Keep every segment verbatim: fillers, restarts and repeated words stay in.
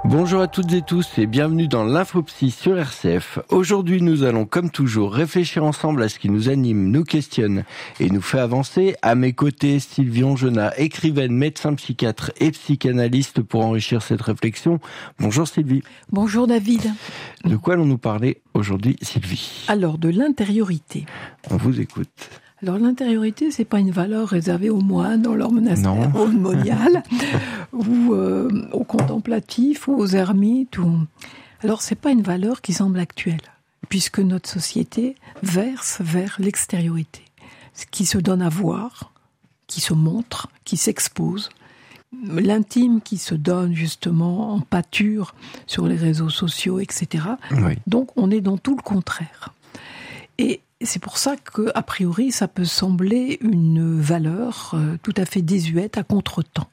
Bonjour à toutes et tous et bienvenue dans l'Infopsy sur R C F. Aujourd'hui, nous allons, comme toujours, réfléchir ensemble à ce qui nous anime, nous questionne et nous fait avancer. À mes côtés, Sylvie Ongenat, écrivaine, médecin psychiatre et psychanalyste pour enrichir cette réflexion. Bonjour Sylvie. Bonjour David. De quoi allons-nous parler aujourd'hui, Sylvie ? Alors, de l'intériorité. On vous écoute. Alors, l'intériorité, c'est pas une valeur réservée aux moines dans leur monastère monial ou euh, aux contemplatifs ou aux ermites. Ou... Alors, c'est pas une valeur qui semble actuelle, puisque notre société verse vers l'extériorité, qui se donne à voir, qui se montre, qui s'expose. L'intime qui se donne justement en pâture sur les réseaux sociaux, et cetera. Oui. Donc, on est dans tout le contraire. Et c'est pour ça qu'a priori, ça peut sembler une valeur euh, tout à fait désuète à contre-temps.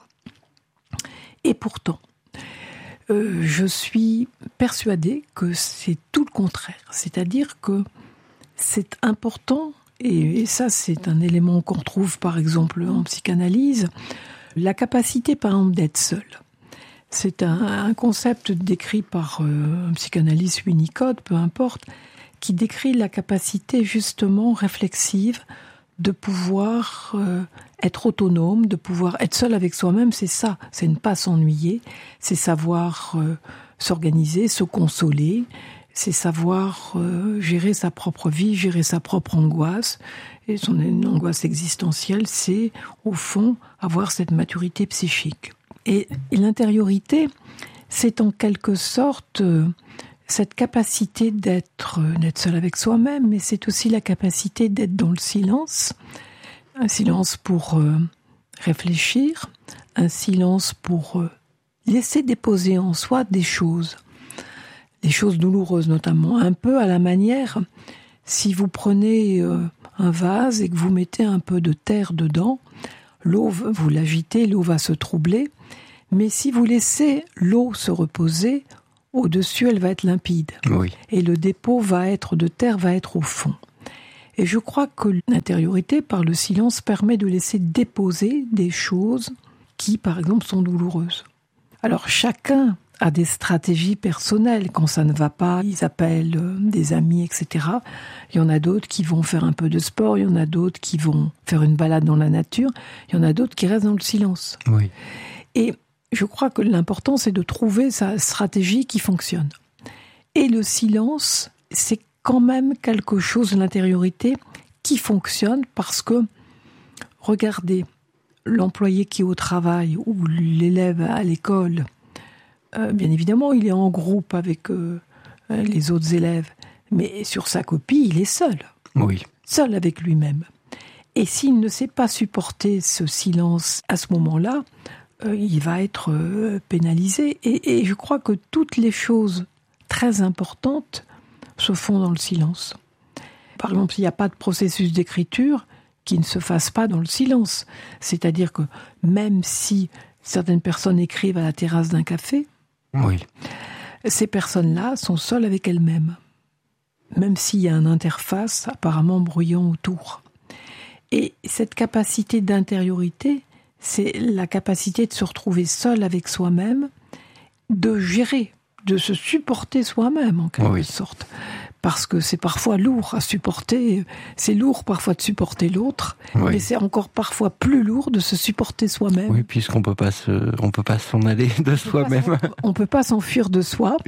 Et pourtant, euh, je suis persuadée que c'est tout le contraire. C'est-à-dire que c'est important, et, et ça c'est un élément qu'on retrouve par exemple en psychanalyse, la capacité par exemple d'être seul. C'est un, un concept décrit par euh, un psychanalyste Winnicott, peu importe, qui décrit la capacité justement réflexive de pouvoir euh, être autonome, de pouvoir être seul avec soi-même. C'est ça, c'est ne pas s'ennuyer, c'est savoir euh, s'organiser, se consoler, c'est savoir euh, gérer sa propre vie, gérer sa propre angoisse. Et son angoisse existentielle, c'est au fond avoir cette maturité psychique. Et, et l'intériorité, c'est en quelque sorte... Euh, cette capacité d'être, d'être seul avec soi-même, mais c'est aussi la capacité d'être dans le silence. Un silence pour euh, réfléchir, un silence pour euh, laisser déposer en soi des choses. Des choses douloureuses notamment, un peu à la manière, si vous prenez euh, un vase et que vous mettez un peu de terre dedans, l'eau, vous l'agitez, l'eau va se troubler, mais si vous laissez l'eau se reposer, au-dessus, elle va être limpide. Oui. Et le dépôt va être de terre, va être au fond. Et je crois que l'intériorité, par le silence, permet de laisser déposer des choses qui, par exemple, sont douloureuses. Alors, chacun a des stratégies personnelles. Quand ça ne va pas, ils appellent des amis, et cetera. Il y en a d'autres qui vont faire un peu de sport, il y en a d'autres qui vont faire une balade dans la nature, il y en a d'autres qui restent dans le silence. Oui. Et je crois que l'important, c'est de trouver sa stratégie qui fonctionne. Et le silence, c'est quand même quelque chose de l'intériorité qui fonctionne parce que, regardez, l'employé qui est au travail ou l'élève à l'école, euh, bien évidemment, il est en groupe avec euh, les autres élèves, mais sur sa copie, il est seul. Oui. Seul avec lui-même. Et s'il ne sait pas supporter ce silence à ce moment-là, Euh, il va être euh, pénalisé. Et, et je crois que toutes les choses très importantes se font dans le silence. Par exemple, il n'y a pas de processus d'écriture qui ne se fasse pas dans le silence. C'est-à-dire que même si certaines personnes écrivent à la terrasse d'un café, oui. Ces personnes-là sont seules avec elles-mêmes. Même s'il y a une interface apparemment bruyant autour. Et cette capacité d'intériorité, c'est la capacité de se retrouver seul avec soi-même, de gérer, de se supporter soi-même en quelque oui. sorte. Parce que c'est parfois lourd à supporter, c'est lourd parfois de supporter l'autre, oui. mais c'est encore parfois plus lourd de se supporter soi-même. Oui, puisqu'on peut pas se, on peut pas s'en aller de on soi-même. On peut pas s'enfuir de soi.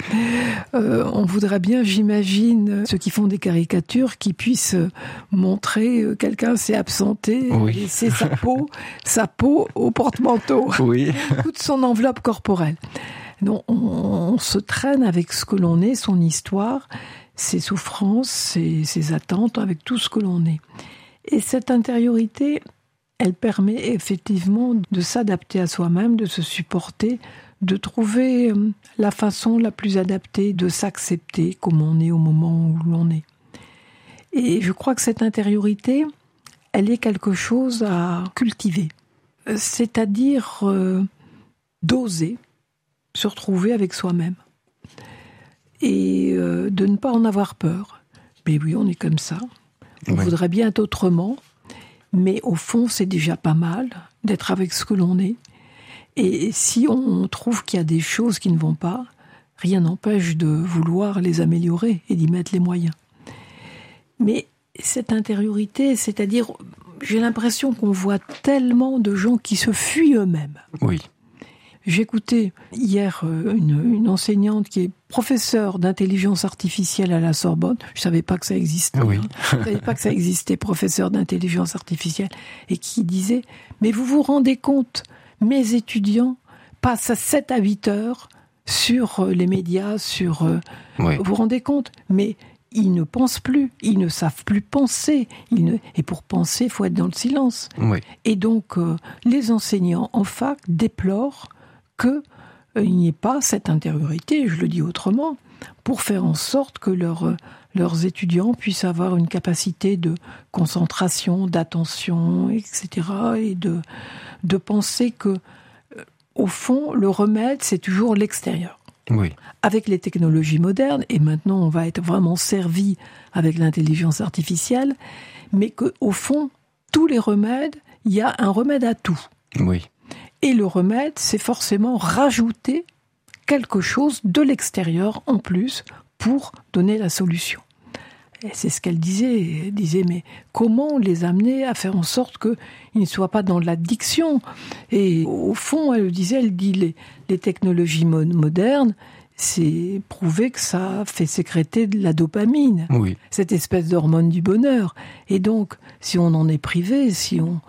Euh, on voudrait bien, j'imagine, ceux qui font des caricatures, qui puissent montrer euh, quelqu'un s'est absenté, oui. laisser sa peau, sa peau au porte-manteau, oui. toute son enveloppe corporelle. Non, on, on se traîne avec ce que l'on est, son histoire, ses souffrances, ses, ses attentes, avec tout ce que l'on est. Et cette intériorité, elle permet effectivement de s'adapter à soi-même, de se supporter, de trouver la façon la plus adaptée de s'accepter comme on est au moment où l'on est. Et je crois que cette intériorité, elle est quelque chose à cultiver. C'est-à-dire euh, d'oser se retrouver avec soi-même. Et euh, de ne pas en avoir peur. Mais oui, on est comme ça. On oui. voudrait bien être autrement. Mais au fond, c'est déjà pas mal d'être avec ce que l'on est. Et si on trouve qu'il y a des choses qui ne vont pas, rien n'empêche de vouloir les améliorer et d'y mettre les moyens. Mais cette intériorité, c'est-à-dire, j'ai l'impression qu'on voit tellement de gens qui se fuient eux-mêmes. Oui. J'écoutais hier une, une enseignante qui est professeure d'intelligence artificielle à la Sorbonne. Je savais pas que ça existait. Oui. Hein. Je savais pas que ça existait, professeur d'intelligence artificielle, et qui disait « Mais vous vous rendez compte, mes étudiants passent sept à huit heures sur les médias, sur... Oui. Vous vous rendez compte ? Mais ils ne pensent plus, ils ne savent plus penser. Ils ne... Et pour penser, il faut être dans le silence. Oui. Et donc, euh, les enseignants en fac déplorent qu'il euh, n'y ait pas cette intériorité, je le dis autrement, pour faire en sorte que leur, euh, leurs étudiants puissent avoir une capacité de concentration, d'attention, et cetera, et de, de penser que, euh, au fond, le remède, c'est toujours l'extérieur. Oui. Avec les technologies modernes, et maintenant on va être vraiment servi avec l'intelligence artificielle, mais qu'au fond, tous les remèdes, il y a un remède à tout. Oui. Et le remède, c'est forcément rajouter quelque chose de l'extérieur en plus pour donner la solution. Et c'est ce qu'elle disait. Elle disait, mais comment les amener à faire en sorte qu'ils ne soient pas dans l'addiction ? Et au fond, elle disait, elle dit, les, les technologies mo- modernes, c'est prouvé que ça fait sécréter de la dopamine, oui. cette espèce d'hormone du bonheur. Et donc, si on en est privé, si on...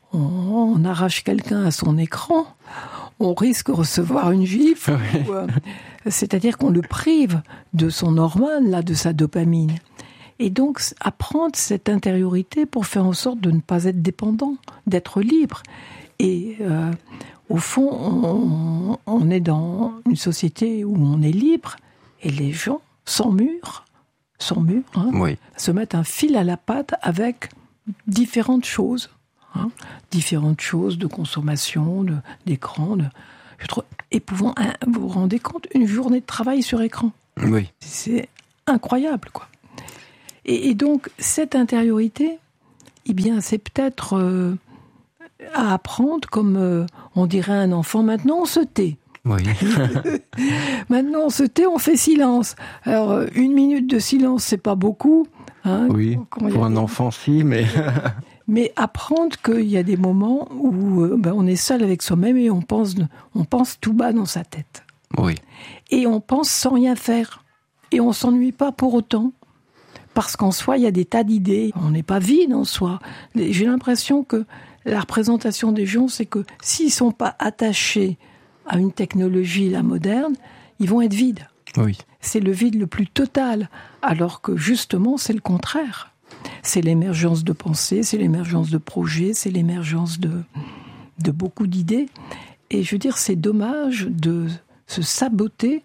On, on arrache quelqu'un à son écran, on risque de recevoir une gifle. Oui. Ou, euh, c'est-à-dire qu'on le prive de son hormone, là, de sa dopamine. Et donc, apprendre cette intériorité pour faire en sorte de ne pas être dépendant, d'être libre. Et euh, au fond, on, on est dans une société où on est libre, et les gens, sans mur, sans mur, hein, oui. se mettent un fil à la patte avec différentes choses. Hein, différentes choses de consommation, de, d'écran, de, je trouve épouvant. Hein, vous vous rendez compte, une journée de travail sur écran. Oui. C'est incroyable, quoi. Et, et donc, cette intériorité, eh bien, c'est peut-être euh, à apprendre, comme euh, on dirait à un enfant, maintenant on se tait. Oui. Maintenant on se tait, on fait silence. Alors, euh, une minute de silence, c'est pas beaucoup. Hein, oui, pour un enfant, si, mais... Mais apprendre qu'il y a des moments où euh, ben, on est seul avec soi-même et on pense, on pense tout bas dans sa tête. Oui. Et on pense sans rien faire. Et on ne s'ennuie pas pour autant. Parce qu'en soi, il y a des tas d'idées. On n'est pas vide en soi. J'ai l'impression que la représentation des gens, c'est que s'ils ne sont pas attachés à une technologie la moderne, ils vont être vides. Oui. C'est le vide le plus total. Alors que justement, c'est le contraire. C'est l'émergence de pensées, c'est l'émergence de projets, c'est l'émergence de, de beaucoup d'idées. Et je veux dire, c'est dommage de se saboter,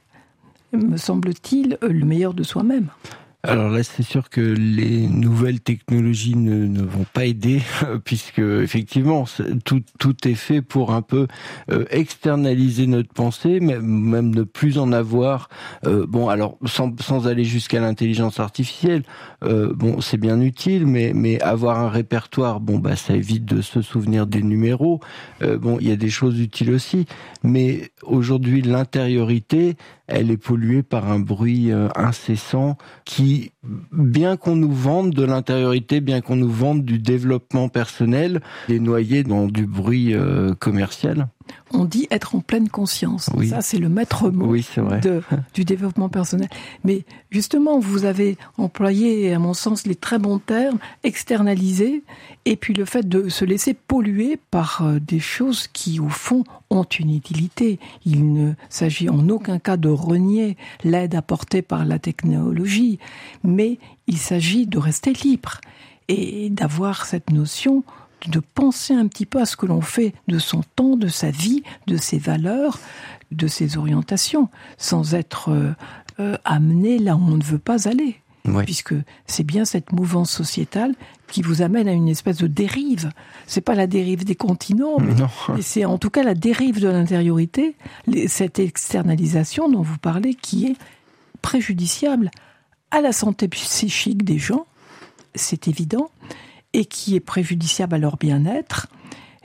me semble-t-il, le meilleur de soi-même. Alors là, c'est sûr que les nouvelles technologies ne, ne vont pas aider, puisque effectivement, tout, tout est fait pour un peu euh, externaliser notre pensée, même, même ne plus en avoir. Euh, bon, alors sans, sans aller jusqu'à l'intelligence artificielle, euh, bon, c'est bien utile, mais, mais avoir un répertoire, bon, bah, ça évite de se souvenir des numéros. Euh, bon, il y a des choses utiles aussi, mais aujourd'hui, l'intériorité, elle est polluée par un bruit euh, incessant qui, bien qu'on nous vende de l'intériorité, bien qu'on nous vende du développement personnel, est noyé dans du bruit euh, commercial. On dit être en pleine conscience. Oui. Ça, c'est le maître mot oui, c'est vrai. De, du développement personnel. Mais justement, vous avez employé, à mon sens, les très bons termes, externaliser, et puis le fait de se laisser polluer par des choses qui, au fond, ont une utilité. Il ne s'agit en aucun cas de renier l'aide apportée par la technologie, mais il s'agit de rester libre et d'avoir cette notion de penser un petit peu à ce que l'on fait de son temps, de sa vie, de ses valeurs, de ses orientations, sans être euh, euh, amené là où on ne veut pas aller. Oui. Puisque c'est bien cette mouvance sociétale qui vous amène à une espèce de dérive. C'est pas la dérive des continents, mais, mais c'est en tout cas la dérive de l'intériorité, les, cette externalisation dont vous parlez, qui est préjudiciable à la santé psychique des gens, c'est évident, et qui est préjudiciable à leur bien-être.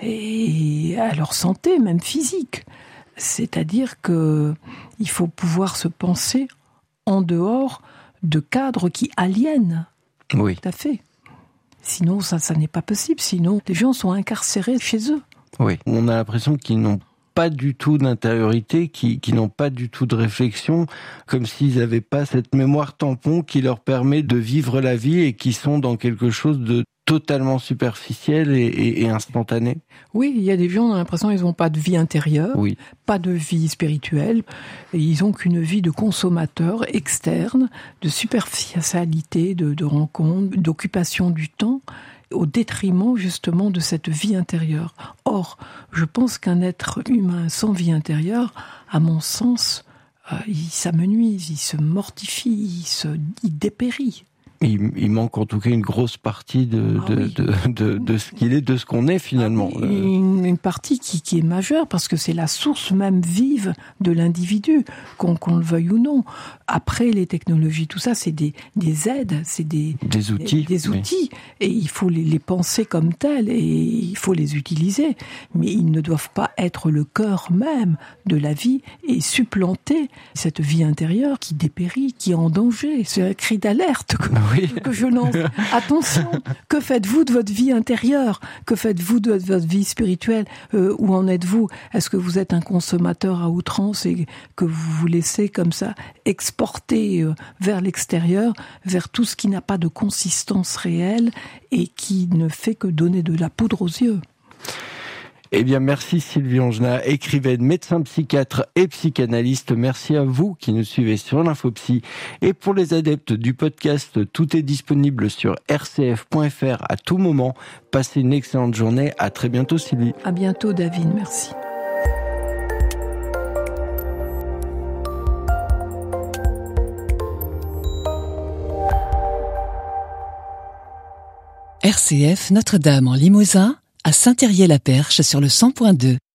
et à leur santé, même physique. C'est-à-dire que il faut pouvoir se penser en dehors de cadres qui aliènent. Oui. Tout à fait. Sinon, ça, ça n'est pas possible. Sinon, les gens sont incarcérés chez eux. Oui. On a l'impression qu'ils n'ont pas du tout d'intériorité, qui, qui n'ont pas du tout de réflexion, comme s'ils n'avaient pas cette mémoire tampon qui leur permet de vivre la vie et qui sont dans quelque chose de totalement superficiel et, et, et instantané. Oui, il y a des gens, on a l'impression qu'ils n'ont pas de vie intérieure, oui. pas de vie spirituelle, et ils n'ont qu'une vie de consommateur externe, de superficialité, de, de rencontres, d'occupation du temps, au détriment justement de cette vie intérieure. Or, je pense qu'un être humain sans vie intérieure, à mon sens, euh, il s'amenuise, il se mortifie, il, se, il dépérit. Il, il manque en tout cas une grosse partie de, ah de, oui. de, de, de ce qu'il est, de ce qu'on est finalement. Ah oui, une, une partie qui, qui est majeure parce que c'est la source même vive de l'individu, qu'on, qu'on le veuille ou non. Après, les technologies, tout ça, c'est des, des aides, c'est des, des outils. Des, des outils. Oui. Et il faut les, les penser comme tels et il faut les utiliser. Mais ils ne doivent pas être le cœur même de la vie et supplanter cette vie intérieure qui dépérit, qui est en danger. C'est un cri d'alerte. Oui. Que je lance. Attention, que faites-vous de votre vie intérieure ? Que faites-vous de votre vie spirituelle ? euh, Où en êtes-vous ? Est-ce que vous êtes un consommateur à outrance et que vous vous laissez comme ça exporter euh, vers l'extérieur, vers tout ce qui n'a pas de consistance réelle et qui ne fait que donner de la poudre aux yeux ? Eh bien, merci Sylvie Angenat, écrivaine, médecin psychiatre et psychanalyste. Merci à vous qui nous suivez sur l'Infopsy. Et pour les adeptes du podcast, tout est disponible sur r c f point f r à tout moment. Passez une excellente journée. À très bientôt, Sylvie. À bientôt, David. Merci. R C F Notre-Dame en Limousin, à Saint-Thérier-la-Perche sur le cent point deux.